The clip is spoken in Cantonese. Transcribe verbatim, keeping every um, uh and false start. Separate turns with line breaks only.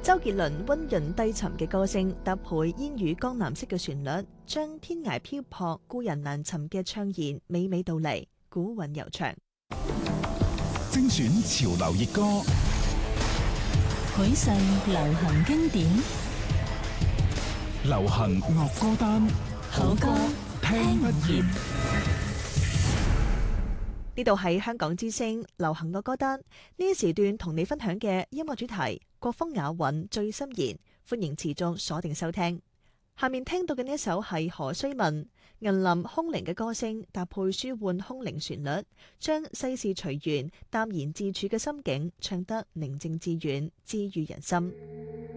周杰倫溫潤低沉嘅歌聲搭配煙雨江南色嘅旋律，將天涯漂泊、故人難尋嘅悵然娓娓道嚟，古韻悠長。
精選潮流熱歌，
許世流行經典，
流行樂歌單，
好歌聽不厭。
呢度係香港之聲流行樂歌單，呢一時段同你分享嘅音樂主題國風雅韻最深言，歡迎持續鎖定收聽。下面聽到嘅呢一首係何須問，銀林空靈嘅歌聲搭配舒緩空靈旋律，將世事隨緣淡然自處嘅心境唱得寧靜致遠，治癒人心。